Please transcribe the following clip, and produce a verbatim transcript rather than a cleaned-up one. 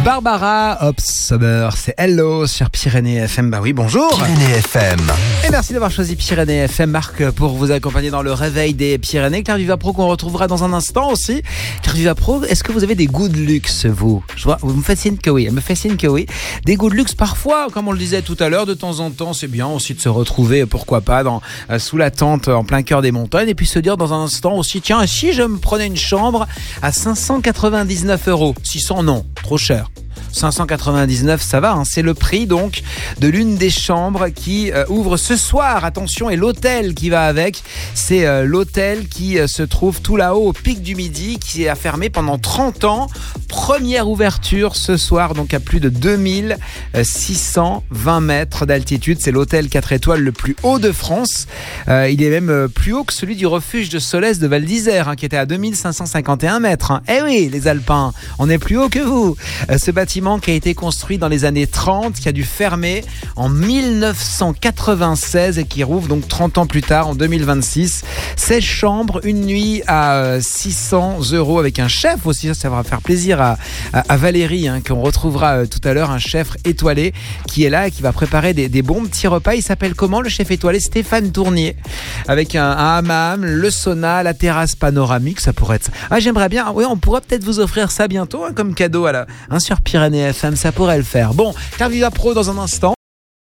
Barbara Hopsober, c'est Hello sur Pyrénées F M. Bah oui, bonjour. Pyrénées F M. Et merci d'avoir choisi Pyrénées F M, Marc, pour vous accompagner dans le réveil des Pyrénées. Claire Vivapro qu'on retrouvera dans un instant aussi. Claire Vivapro, est-ce que vous avez des goûts de luxe, vous? Je vois, vous me faites signe que oui, elle me fait signe que oui. Des goûts de luxe, parfois, comme on le disait tout à l'heure, de temps en temps, c'est bien aussi de se retrouver, pourquoi pas, dans, euh, sous la tente, en plein cœur des montagnes, et puis se dire dans un instant aussi, tiens, si je me prenais une chambre à cinq cent quatre-vingt-dix-neuf euros, six cents non, trop cher. cinq cent quatre-vingt-dix-neuf, ça va, hein, c'est le prix donc de l'une des chambres qui euh, ouvre ce soir. Attention, et l'hôtel qui va avec, c'est euh, l'hôtel qui euh, se trouve tout là-haut au pic du Midi, qui a fermé pendant trente ans. Première ouverture ce soir, donc à plus de deux mille six cent vingt mètres d'altitude. C'est l'hôtel quatre étoiles le plus haut de France. Euh, il est même euh, plus haut que celui du refuge de Solès de Val d'Isère, hein, qui était à deux mille cinq cent cinquante et un mètres. Hein. Eh oui, les Alpins, on est plus haut que vous. Euh, ce bâtiment qui a été construit dans les années trente, qui a dû fermer en mille neuf cent quatre-vingt-seize et qui rouvre donc trente ans plus tard en deux mille vingt-six. seize chambres, une nuit à six cents euros avec un chef aussi. Ça va faire plaisir à, à, à Valérie, hein, qu'on retrouvera tout à l'heure, un chef étoilé qui est là et qui va préparer des, des bons petits repas. Il s'appelle comment, le chef étoilé? Stéphane Tournier, avec un, un hammam, le sauna, la terrasse panoramique. Ça pourrait être... Ah, j'aimerais bien, oui, on pourra peut-être vous offrir ça bientôt, hein, comme cadeau à la, hein, sur Pyrénées F M, ça pourrait le faire. Bon, Claire Vivapro dans un instant.